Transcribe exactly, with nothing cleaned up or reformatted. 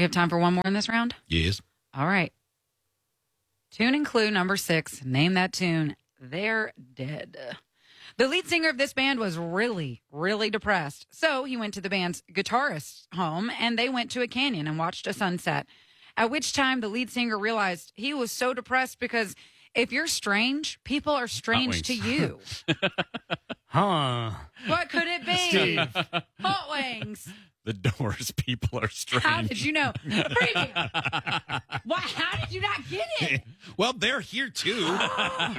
We have time for one more in this round? Yes. All right. Tune and clue number six. Name that tune. They're Dead. The lead singer of this band was really, really depressed. So he went to the band's guitarist's home and they went to a canyon and watched a sunset. At which time the lead singer realized he was so depressed because if you're strange, people are strange to you. Huh. What could it be? Steve. Hot wings. The Doors people are strange. How did you know? Preview. Why? How did you not get it? Well, they're here too.